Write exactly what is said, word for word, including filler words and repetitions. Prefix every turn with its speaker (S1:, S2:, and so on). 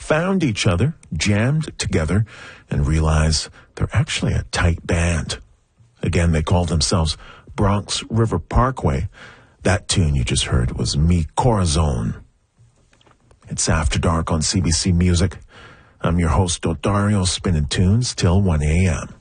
S1: found each other, jammed together, and realized they're actually a tight band. Again, they called themselves Bronx River Parkway. That tune you just heard was Mi Corazon. It's After Dark on C B C Music. I'm your host, Dotario, spinning tunes till one a.m.